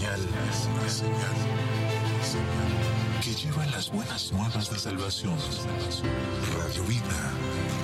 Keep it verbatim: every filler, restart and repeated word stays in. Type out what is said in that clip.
señal, la señal, señal que lleva las buenas nuevas de salvación. Radio Vida.